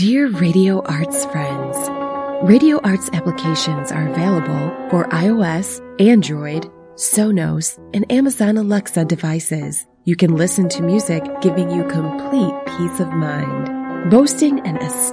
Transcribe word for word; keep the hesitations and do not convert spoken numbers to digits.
Dear Radio Arts friends, Radio Arts applications are available for iOS, Android, Sonos, and Amazon Alexa devices. You can listen to music giving you complete peace of mind. Boasting an